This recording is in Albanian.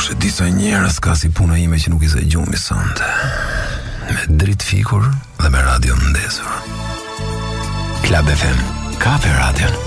se disa njerëz ka si puna ime që nuk i se gjumi sonte. Me dritë fikur dhe me radio ndesur. Klab FM, ka për radion.